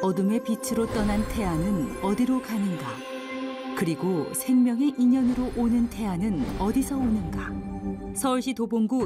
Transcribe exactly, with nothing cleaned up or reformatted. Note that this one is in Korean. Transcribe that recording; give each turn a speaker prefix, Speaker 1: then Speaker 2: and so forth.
Speaker 1: 어둠의 빛으로 떠난 태양은 어디로 가는가? 그리고 생명의 인연으로 오는 태양은 어디서 오는가? 서울시 도봉구